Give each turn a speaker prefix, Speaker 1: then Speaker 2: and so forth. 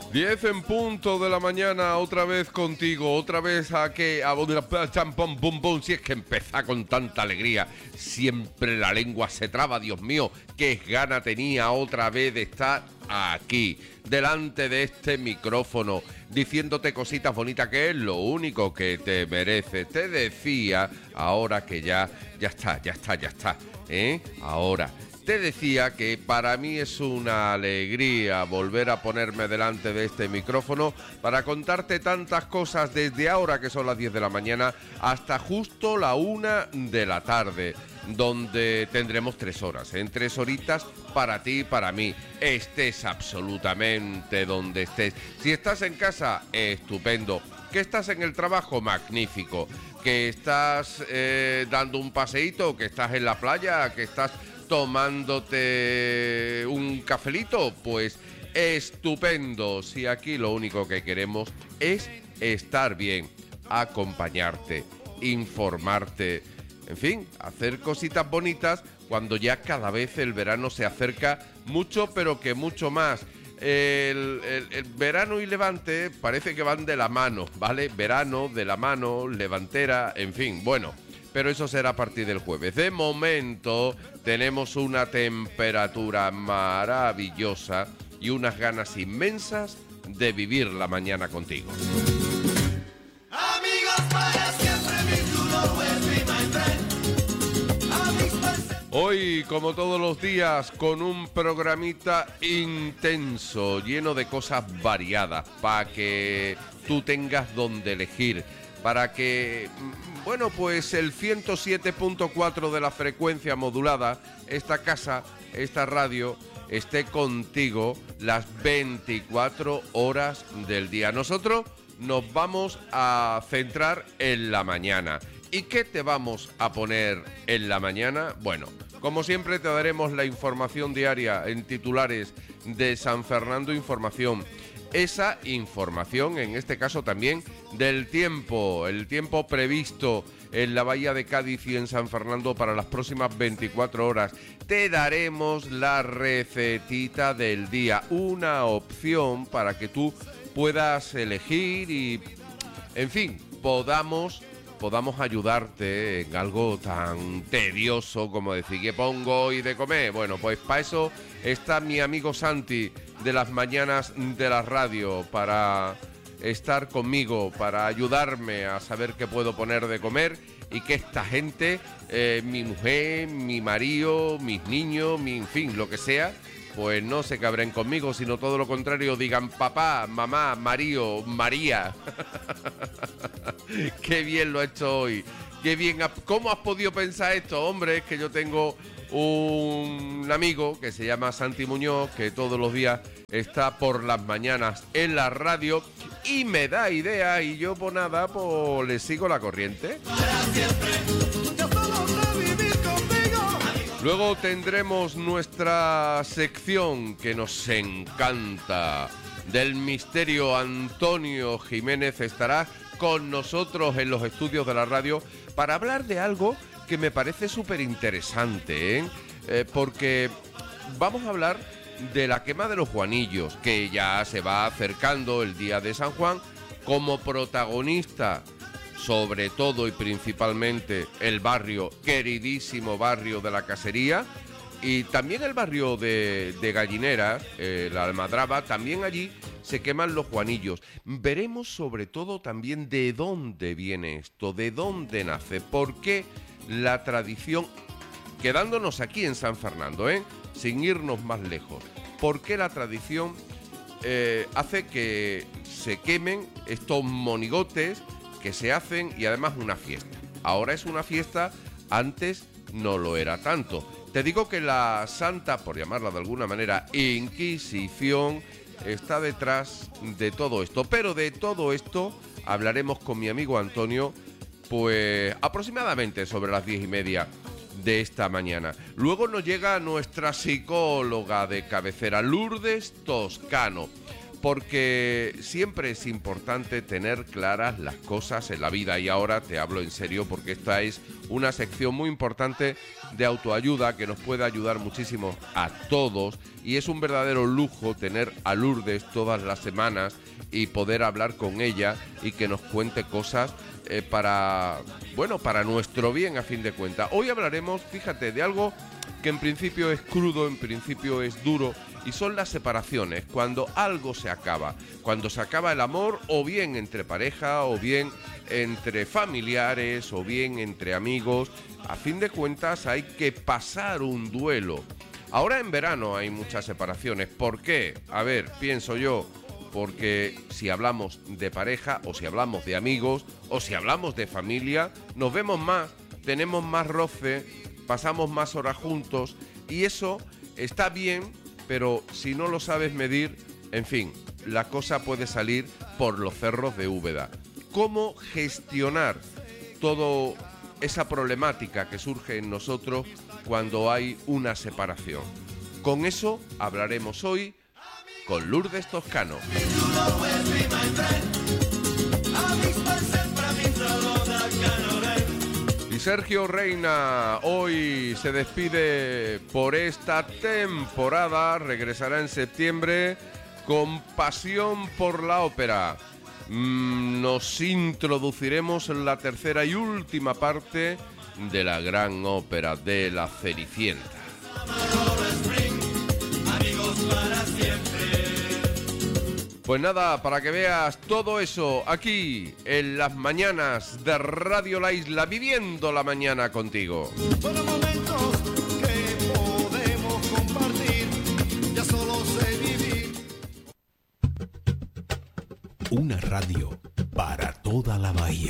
Speaker 1: 10 en punto de la mañana, otra vez contigo, otra vez a que champón, pum, pum, si es que empieza con tanta alegría, siempre la lengua se traba, Dios mío, qué gana tenía otra vez de estar aquí, delante de este micrófono, diciéndote cositas bonitas, que es lo único que te merece. Te decía, ahora que ya está, ahora. Te decía que para mí es una alegría volver a ponerme delante de este micrófono para contarte tantas cosas desde ahora, que son las 10 de la mañana, hasta justo la 1 de la tarde, donde tendremos 3 horas, en 3 horitas para ti y para mí. Estés absolutamente donde estés. Si estás en casa, estupendo. Que estás en el trabajo, magnífico. Que estás dando un paseíto, que estás en la playa, que estás tomándote un cafelito, pues estupendo. Si aquí lo único que queremos es estar bien, acompañarte, informarte, en fin, hacer cositas bonitas cuando ya cada vez el verano se acerca mucho, pero que mucho más. El verano y Levante parece que van de la mano, ¿vale? Verano, de la mano, levantera, en fin, bueno. Pero eso será a partir del jueves. De momento tenemos una temperatura maravillosa y unas ganas inmensas de vivir la mañana contigo. Amigos para siempre, mi chulo, hoy, como todos los días, con un programita intenso, lleno de cosas variadas, para que tú tengas donde elegir, para que, bueno, pues el 107.4 de la frecuencia modulada, esta casa, esta radio, esté contigo las 24 horas del día. Nosotros nos vamos a centrar en la mañana. ¿Y qué te vamos a poner en la mañana? Bueno, como siempre te daremos la información diaria en titulares de San Fernando Información. Esa información, en este caso también, del tiempo, el tiempo previsto en la Bahía de Cádiz y en San Fernando para las próximas 24 horas. Te daremos la recetita del día, una opción para que tú puedas elegir y, en fin, podamos ayudarte en algo tan tedioso como decir, ¿qué pongo hoy de comer? Bueno, pues para eso está mi amigo Santi de las mañanas de la radio, para estar conmigo, para ayudarme a saber qué puedo poner de comer y que esta gente, mi mujer, mi marido, mis niños, en fin, lo que sea, pues no se cabren conmigo, sino todo lo contrario, digan papá, mamá, María, María. Qué bien lo ha hecho hoy. Qué bien. ¿Cómo has podido pensar esto? Hombre, es que yo tengo un amigo que se llama Santi Muñoz, que todos los días está por las mañanas en la radio y me da idea, y yo por nada, pues le sigo la corriente. Luego tendremos nuestra sección que nos encanta, del misterio. Antonio Jiménez estará con nosotros en los estudios de la radio para hablar de algo que me parece súper interesante, porque vamos a hablar de la quema de los Juanillos, que ya se va acercando el día de San Juan, como protagonista, sobre todo y principalmente, el barrio, queridísimo barrio de la Casería, y también el barrio de Gallinera, la Almadraba, también allí se queman los Juanillos. Veremos sobre todo también de dónde viene esto, de dónde nace, por qué la tradición, quedándonos aquí en San Fernando, sin irnos más lejos, por qué la tradición hace que se quemen estos monigotes que se hacen, y además una fiesta. Ahora es una fiesta, antes no lo era tanto. Te digo que la santa, por llamarla de alguna manera, Inquisición, está detrás de todo esto. Pero de todo esto hablaremos con mi amigo Antonio, pues aproximadamente sobre las 10:30 de esta mañana. Luego nos llega nuestra psicóloga de cabecera, Lourdes Toscano, porque siempre es importante tener claras las cosas en la vida, y ahora te hablo en serio porque esta es una sección muy importante de autoayuda que nos puede ayudar muchísimo a todos, y es un verdadero lujo tener a Lourdes todas las semanas y poder hablar con ella y que nos cuente cosas para nuestro bien, a fin de cuentas. Hoy hablaremos, fíjate, de algo que en principio es crudo, en principio es duro, y son las separaciones, cuando algo se acaba, cuando se acaba el amor, o bien entre pareja, o bien entre familiares, o bien entre amigos. A fin de cuentas hay que pasar un duelo. Ahora en verano hay muchas separaciones. ¿Por qué? A ver, pienso yo, porque si hablamos de pareja, o si hablamos de amigos, o si hablamos de familia, nos vemos más, tenemos más roce, pasamos más horas juntos, y eso está bien, pero si no lo sabes medir, en fin, la cosa puede salir por los cerros de Úbeda. ¿Cómo gestionar toda esa problemática que surge en nosotros cuando hay una separación? Con eso hablaremos hoy con Lourdes Toscano. Y Sergio Reina hoy se despide por esta temporada, regresará en septiembre con pasión por la ópera. Nos introduciremos en la tercera y última parte de la gran ópera de La Cenicienta. Pues nada, para que veas todo eso aquí en las mañanas de Radio La Isla, viviendo la mañana contigo.
Speaker 2: Son los momentos que podemos compartir, ya solo sé vivir.
Speaker 3: Una radio para toda la bahía.